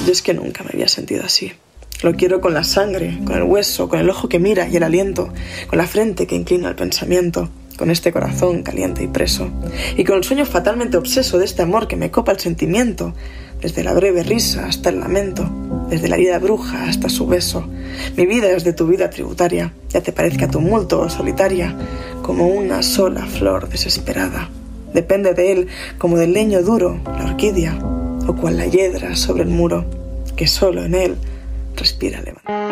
Yo es que nunca me había sentido así. Lo quiero con la sangre, con el hueso, con el ojo que mira y el aliento, con la frente que inclina al pensamiento, con este corazón caliente y preso, y con el sueño fatalmente obseso de este amor que me copa el sentimiento, desde la breve risa hasta el lamento, desde la herida bruja hasta su beso. Mi vida es de tu vida tributaria, ya te parezca tumulto o solitaria, como una sola flor desesperada. Depende de él como del leño duro, la orquídea, o cual la hiedra sobre el muro, que solo en él respira levanta.